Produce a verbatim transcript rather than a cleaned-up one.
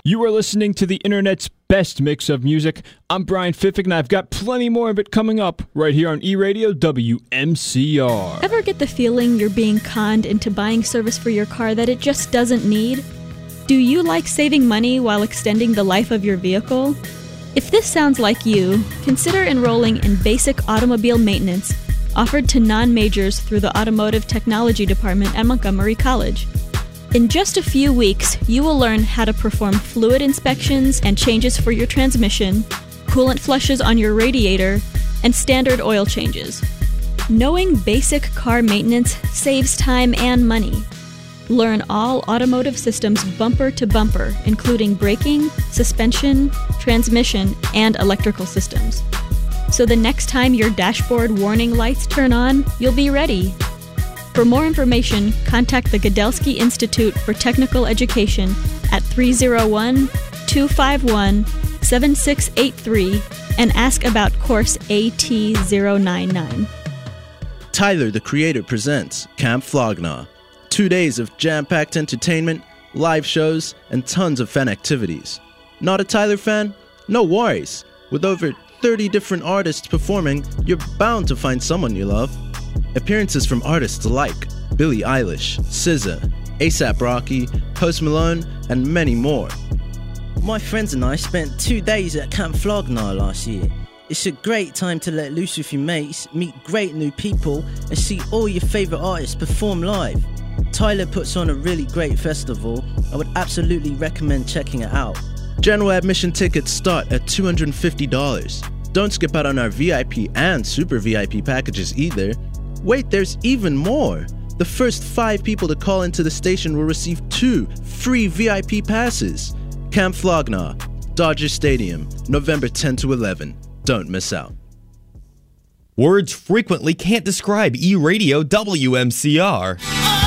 You are listening to the internet's best mix of music. I'm Brian Fiffick, and I've got plenty more of it coming up right here on E-Radio W M C R. Ever get the feeling you're being conned into buying service for your car that it just doesn't need? Do you like saving money while extending the life of your vehicle? If this sounds like you, consider enrolling in basic automobile maintenance offered to non-majors through the Automotive Technology Department at Montgomery College. In just a few weeks, you will learn how to perform fluid inspections and changes for your transmission, coolant flushes on your radiator, and standard oil changes. Knowing basic car maintenance saves time and money. Learn all automotive systems bumper to bumper, including braking, suspension, transmission, and electrical systems. So the next time your dashboard warning lights turn on, you'll be ready. For more information, contact the Godelski Institute for Technical Education at three oh one, two five one, seven six eight three and ask about course A T zero nine nine. Tyler, the Creator, presents Camp Flog Gnaw. Two days of jam-packed entertainment, live shows, and tons of fan activities. Not a Tyler fan? No worries. With over thirty different artists performing, you're bound to find someone you love. Appearances from artists like Billie Eilish, S Z A, A$AP Rocky, Post Malone, and many more. My friends and I spent two days at Camp Flog Gnaw last year. It's a great time to let loose with your mates, meet great new people, and see all your favourite artists perform live. Tyler puts on a really great festival. I would absolutely recommend checking it out. General admission tickets start at two hundred fifty dollars. Don't skip out on our V I P and Super V I P packages either. Wait, there's even more! The first five people to call into the station will receive two free V I P passes. Camp Flog Gnaw, Dodger Stadium, November tenth to eleventh. Don't miss out. Words frequently can't describe E-Radio W M C R.